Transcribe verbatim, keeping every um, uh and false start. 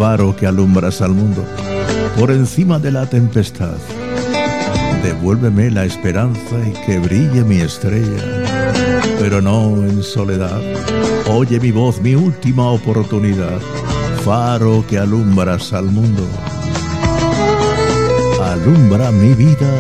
faro que alumbras al mundo, por encima de la tempestad, devuélveme la esperanza y que brille mi estrella, pero no en soledad. Oye mi voz, mi última oportunidad, faro que alumbras al mundo. Alumbra mi vida